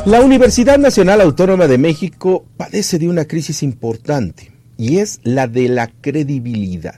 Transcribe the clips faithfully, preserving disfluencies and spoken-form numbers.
La Universidad Nacional Autónoma de México padece de una crisis importante y es la de la credibilidad.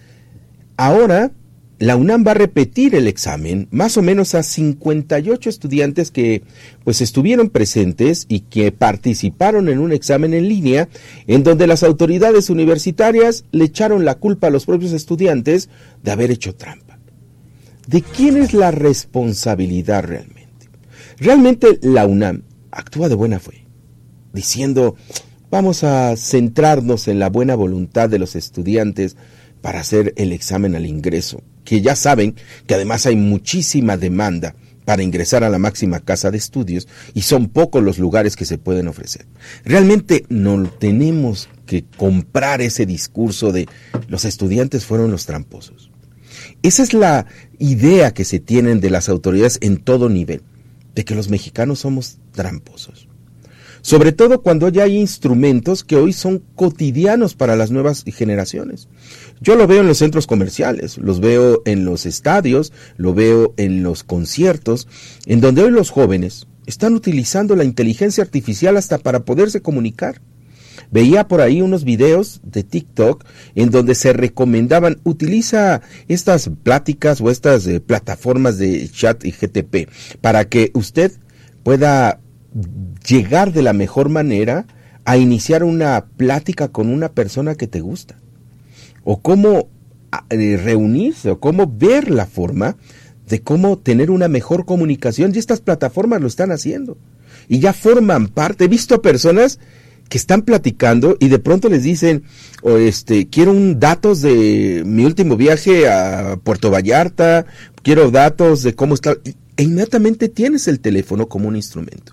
Ahora, la UNAM va a repetir el examen más o menos a cincuenta y ocho estudiantes que pues estuvieron presentes y que participaron en un examen en línea en donde las autoridades universitarias le echaron la culpa a los propios estudiantes de haber hecho trampa. ¿De quién es la responsabilidad realmente? Realmente la UNAM actúa de buena fe, diciendo, vamos a centrarnos en la buena voluntad de los estudiantes para hacer el examen al ingreso, que ya saben que además hay muchísima demanda para ingresar a la máxima casa de estudios y son pocos los lugares que se pueden ofrecer. Realmente no tenemos que comprar ese discurso de los estudiantes fueron los tramposos. Esa es la idea que se tienen de las autoridades en todo nivel, de que los mexicanos somos tramposos. Sobre todo cuando ya hay instrumentos que hoy son cotidianos para las nuevas generaciones. Yo lo veo en los centros comerciales, los veo en los estadios, lo veo en los conciertos, en donde hoy los jóvenes están utilizando la inteligencia artificial hasta para poderse comunicar. Veía por ahí unos videos de TikTok en donde se recomendaban, utiliza estas pláticas o estas eh, plataformas de chat y G T P para que usted pueda llegar de la mejor manera a iniciar una plática con una persona que te gusta. O cómo eh, reunirse, o cómo ver la forma de cómo tener una mejor comunicación. Y estas plataformas lo están haciendo. Y ya forman parte. He visto personas que están platicando y de pronto les dicen, o este, quiero un datos de mi último viaje a Puerto Vallarta, quiero datos de cómo está, e inmediatamente tienes el teléfono como un instrumento.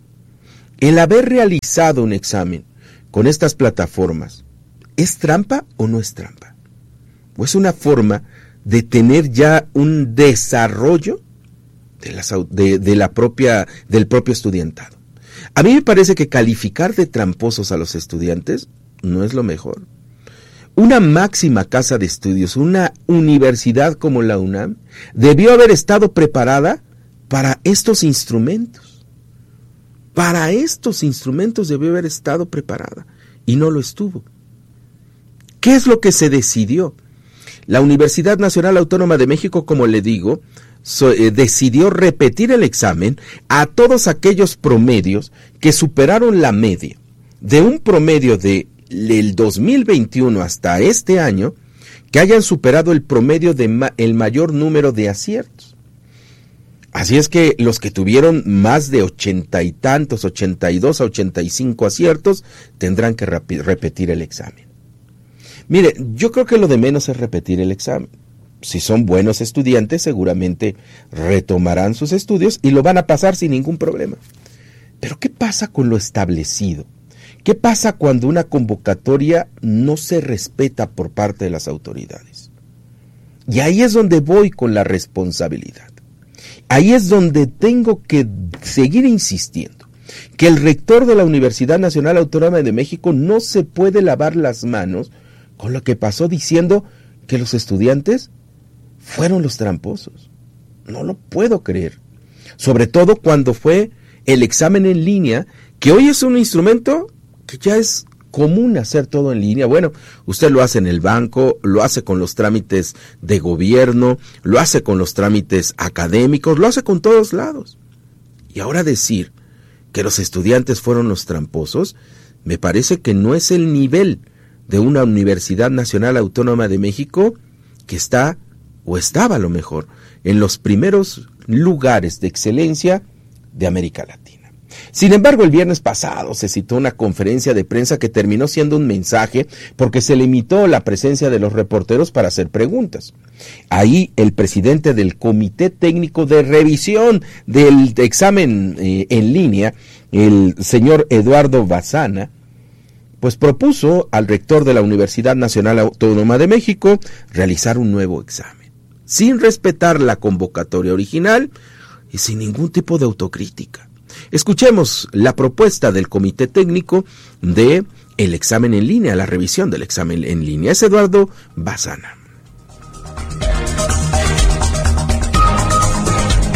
El haber realizado un examen con estas plataformas, ¿es trampa o no es trampa? ¿O es una forma de tener ya un desarrollo de, las, de, de la propia, del propio estudiantado? A mí me parece que calificar de tramposos a los estudiantes no es lo mejor. Una máxima casa de estudios, una universidad como la UNAM, debió haber estado preparada para estos instrumentos. Para estos instrumentos debió haber estado preparada y no lo estuvo. ¿Qué es lo que se decidió? La Universidad Nacional Autónoma de México, como le digo, So, eh, decidió repetir el examen a todos aquellos promedios que superaron la media. De un promedio de el dos mil veintiuno hasta este año, que hayan superado el promedio de ma- el mayor número de aciertos. Así es que los que tuvieron más de ochenta y tantos, ochenta y dos a ochenta y cinco aciertos, tendrán que rep- repetir el examen. Mire, yo creo que lo de menos es repetir el examen. Si son buenos estudiantes, seguramente retomarán sus estudios y lo van a pasar sin ningún problema. Pero ¿qué pasa con lo establecido? ¿Qué pasa cuando una convocatoria no se respeta por parte de las autoridades? Y ahí es donde voy con la responsabilidad. Ahí es donde tengo que seguir insistiendo que el rector de la Universidad Nacional Autónoma de México no se puede lavar las manos con lo que pasó diciendo que los estudiantes fueron los tramposos. No lo puedo creer. Sobre todo cuando fue el examen en línea, que hoy es un instrumento que ya es común hacer todo en línea. Bueno, usted lo hace en el banco, lo hace con los trámites de gobierno, lo hace con los trámites académicos, lo hace con todos lados. Y ahora decir que los estudiantes fueron los tramposos, me parece que no es el nivel de una Universidad Nacional Autónoma de México que está o estaba a lo mejor en los primeros lugares de excelencia de América Latina. Sin embargo, el viernes pasado se citó una conferencia de prensa que terminó siendo un mensaje porque se limitó la presencia de los reporteros para hacer preguntas. Ahí el presidente del Comité Técnico de Revisión del examen eh, en línea, el señor Eduardo Bazana, pues propuso al rector de la Universidad Nacional Autónoma de México realizar un nuevo examen, sin respetar la convocatoria original y sin ningún tipo de autocrítica. Escuchemos la propuesta del Comité Técnico de el examen en línea, la revisión del examen en línea. Es Eduardo Bazana.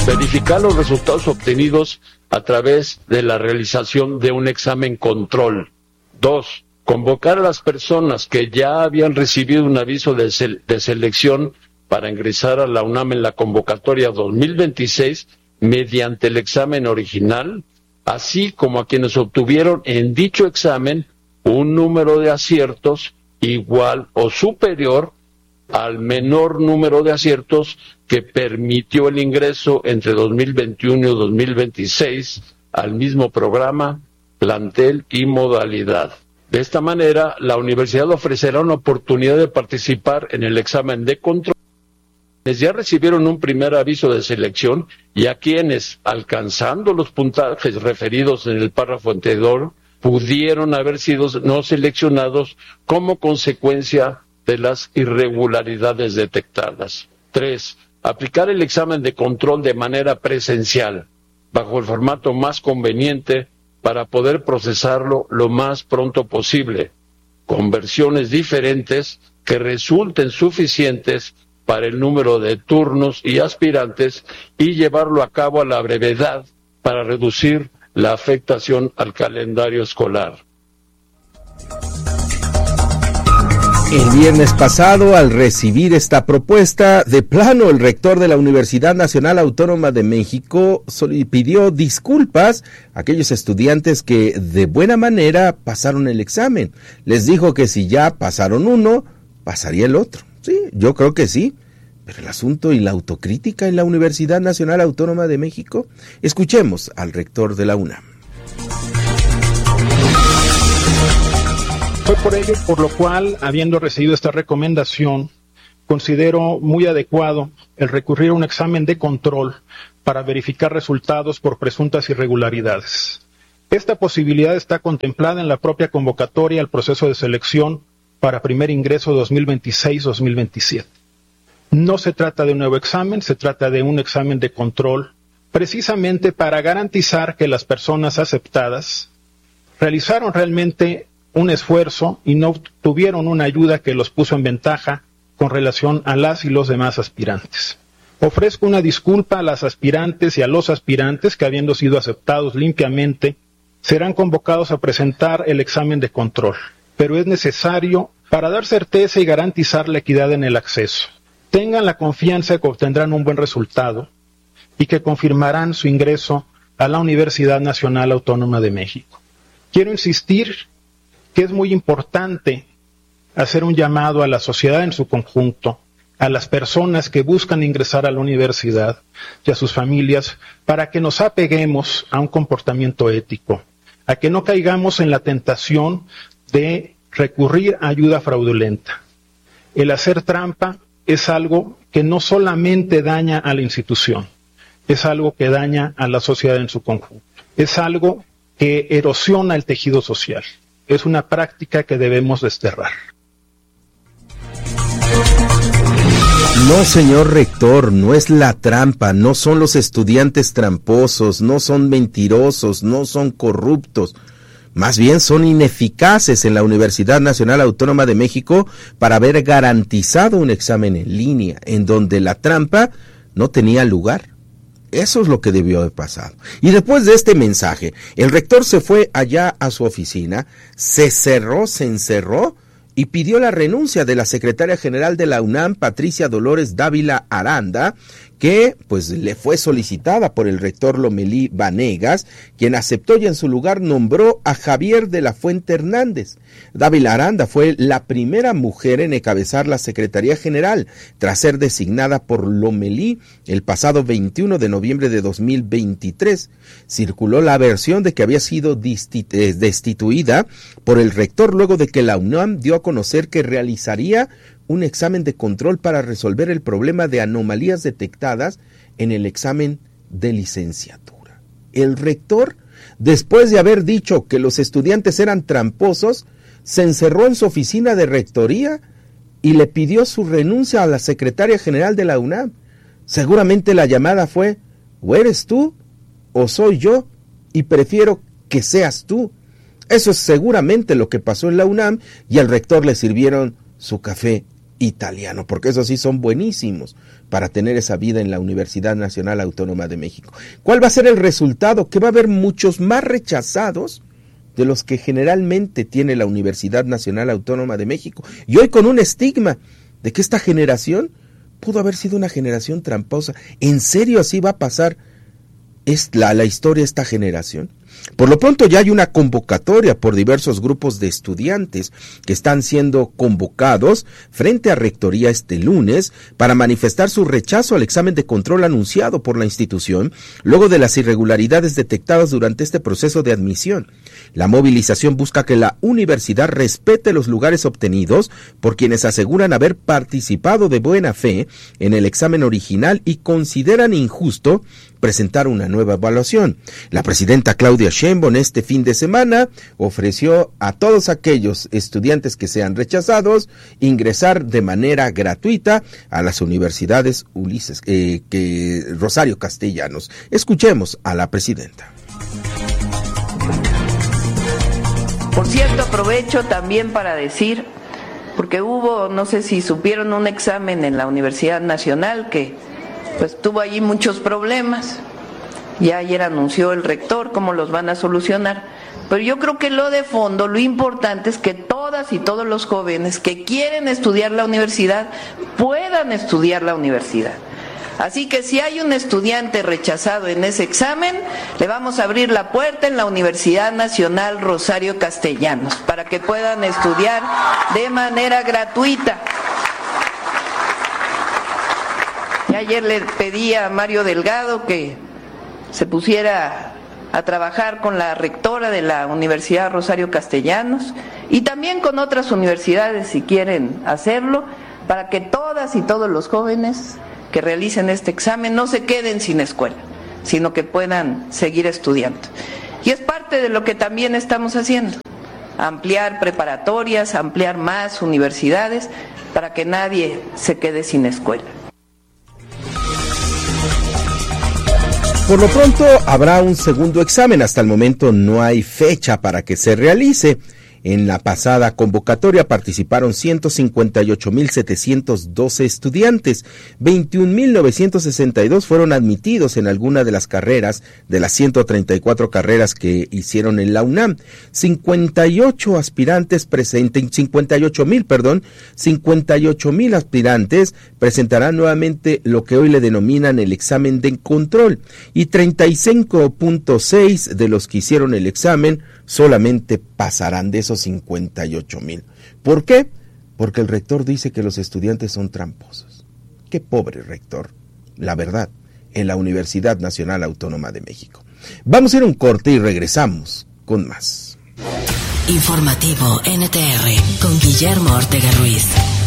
Verificar los resultados obtenidos a través de la realización de un examen control. Dos, convocar a las personas que ya habían recibido un aviso de, se- de selección para ingresar a la UNAM en la convocatoria dos mil veintiséis mediante el examen original, así como a quienes obtuvieron en dicho examen un número de aciertos igual o superior al menor número de aciertos que permitió el ingreso entre dos mil veintiuno y dos mil veintiséis al mismo programa, plantel y modalidad. De esta manera, la universidad ofrecerá una oportunidad de participar en el examen de control. Quienes ya recibieron un primer aviso de selección y a quienes, alcanzando los puntajes referidos en el párrafo anterior, pudieron haber sido no seleccionados como consecuencia de las irregularidades detectadas. Tres, aplicar el examen de control de manera presencial, bajo el formato más conveniente para poder procesarlo lo más pronto posible, con versiones diferentes que resulten suficientes para el número de turnos y aspirantes y llevarlo a cabo a la brevedad para reducir la afectación al calendario escolar. El viernes pasado, al recibir esta propuesta, de plano el rector de la Universidad Nacional Autónoma de México pidió disculpas a aquellos estudiantes que de buena manera pasaron el examen. Les dijo que si ya pasaron uno, pasaría el otro. Sí, yo creo que sí. Pero el asunto y la autocrítica en la Universidad Nacional Autónoma de México, escuchemos al rector de la UNAM. Fue por ello por lo cual, habiendo recibido esta recomendación, considero muy adecuado el recurrir a un examen de control para verificar resultados por presuntas irregularidades. Esta posibilidad está contemplada en la propia convocatoria al proceso de selección para primer ingreso dos mil veintiséis dos mil veintisiete. No se trata de un nuevo examen, se trata de un examen de control, precisamente para garantizar que las personas aceptadas realizaron realmente un esfuerzo y no tuvieron una ayuda que los puso en ventaja con relación a las y los demás aspirantes. Ofrezco una disculpa a las aspirantes y a los aspirantes que, habiendo sido aceptados limpiamente, serán convocados a presentar el examen de control, pero es necesario para dar certeza y garantizar la equidad en el acceso. Tengan la confianza que obtendrán un buen resultado y que confirmarán su ingreso a la Universidad Nacional Autónoma de México. Quiero insistir que es muy importante hacer un llamado a la sociedad en su conjunto, a las personas que buscan ingresar a la universidad y a sus familias, para que nos apeguemos a un comportamiento ético, a que no caigamos en la tentación de recurrir a ayuda fraudulenta. El hacer trampa es algo que no solamente daña a la institución, es algo que daña a la sociedad en su conjunto, es algo que erosiona el tejido social, es una práctica que debemos desterrar. No, señor rector, no es la trampa, no son los estudiantes tramposos, no son mentirosos, no son corruptos. Más bien son ineficaces en la Universidad Nacional Autónoma de México para haber garantizado un examen en línea, en donde la trampa no tenía lugar. Eso es lo que debió haber pasado. Y después de este mensaje, el rector se fue allá a su oficina, se cerró, se encerró y pidió la renuncia de la secretaria general de la UNAM, Patricia Dolores Dávila Aranda, que pues le fue solicitada por el rector Lomelí Vanegas, quien aceptó y en su lugar nombró a Javier de la Fuente Hernández. Dávila Aranda fue la primera mujer en encabezar la Secretaría General, tras ser designada por Lomelí el pasado veintiuno de noviembre de dos mil veintitrés. Circuló la versión de que había sido destituida por el rector luego de que la UNAM dio a conocer que realizaría un examen de control para resolver el problema de anomalías detectadas en el examen de licenciatura. El rector, después de haber dicho que los estudiantes eran tramposos, se encerró en su oficina de rectoría y le pidió su renuncia a la secretaria general de la UNAM. Seguramente la llamada fue: ¿o eres tú o soy yo? Y prefiero que seas tú. Eso es seguramente lo que pasó en la UNAM, y al rector le sirvieron su café italiano, porque esos sí son buenísimos para tener esa vida en la Universidad Nacional Autónoma de México. ¿Cuál va a ser el resultado? Que va a haber muchos más rechazados de los que generalmente tiene la Universidad Nacional Autónoma de México. Y hoy con un estigma de que esta generación pudo haber sido una generación tramposa. ¿En serio así va a pasar es la, la historia de esta generación? Por lo pronto ya hay una convocatoria por diversos grupos de estudiantes que están siendo convocados frente a Rectoría este lunes para manifestar su rechazo al examen de control anunciado por la institución luego de las irregularidades detectadas durante este proceso de admisión. La movilización busca que la universidad respete los lugares obtenidos por quienes aseguran haber participado de buena fe en el examen original y consideran injusto presentar una nueva evaluación. La presidenta Claudia Sheinbaum este fin de semana ofreció a todos aquellos estudiantes que sean rechazados ingresar de manera gratuita a las universidades Ulises, eh, que Rosario Castellanos. Escuchemos a la presidenta. Por cierto, aprovecho también para decir, porque hubo, no sé si supieron, un examen en la Universidad Nacional que pues tuvo allí muchos problemas. Ya ayer anunció el rector cómo los van a solucionar. Pero yo creo que lo de fondo, lo importante es que todas y todos los jóvenes que quieren estudiar la universidad puedan estudiar la universidad. Así que si hay un estudiante rechazado en ese examen, le vamos a abrir la puerta en la Universidad Nacional Rosario Castellanos para que puedan estudiar de manera gratuita. Y ayer le pedí a Mario Delgado que se pusiera a trabajar con la rectora de la Universidad Rosario Castellanos y también con otras universidades si quieren hacerlo, para que todas y todos los jóvenes que realicen este examen no se queden sin escuela, sino que puedan seguir estudiando. Y es parte de lo que también estamos haciendo, ampliar preparatorias, ampliar más universidades para que nadie se quede sin escuela. Por lo pronto habrá un segundo examen. Hasta el momento no hay fecha para que se realice. En la pasada convocatoria participaron ciento cincuenta y ocho mil setecientos doce estudiantes, veintiún mil novecientos sesenta y dos fueron admitidos en alguna de las carreras de las ciento treinta y cuatro carreras que hicieron en la UNAM. cincuenta y ocho aspirantes presenten, cincuenta y ocho mil, perdón, cincuenta y ocho mil aspirantes presentarán nuevamente lo que hoy le denominan el examen de control y treinta y cinco punto seis de los que hicieron el examen solamente pasarán de esos cincuenta y ocho mil. ¿Por qué? Porque el rector dice que los estudiantes son tramposos. Qué pobre rector, la verdad, en la Universidad Nacional Autónoma de México. Vamos a ir a un corte y regresamos con más. Informativo N T R con Guillermo Ortega Ruiz.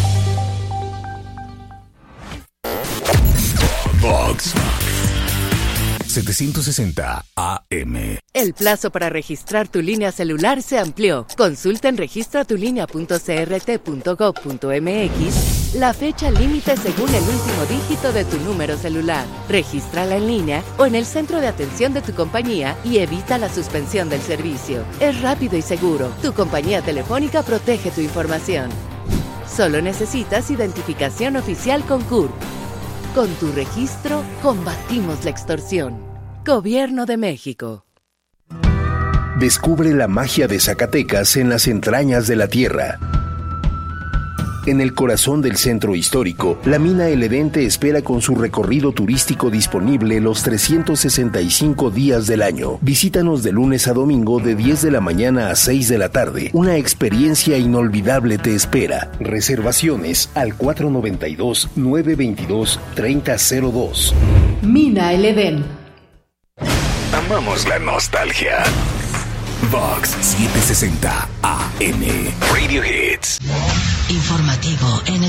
Vox setecientos sesenta A M. El plazo para registrar tu línea celular se amplió. Consulta en registra tu línea punto c r t punto gob punto m x la fecha límite según el último dígito de tu número celular. Regístrala en línea o en el centro de atención de tu compañía y evita la suspensión del servicio. Es rápido y seguro. Tu compañía telefónica protege tu información. Solo necesitas identificación oficial con C U R P. Con tu registro, combatimos la extorsión. Gobierno de México. Descubre la magia de Zacatecas en las entrañas de la tierra. En el corazón del centro histórico, la mina El Edén te espera con su recorrido turístico disponible los trescientos sesenta y cinco días del año. Visítanos de lunes a domingo de diez de la mañana a seis de la tarde. Una experiencia inolvidable te espera. Reservaciones al cuatro noventa y dos, nueve veintidós, treinta cero dos. Mina El Edén. Amamos la nostalgia. Vox setecientos sesenta A M. Radio Hits. Informativo N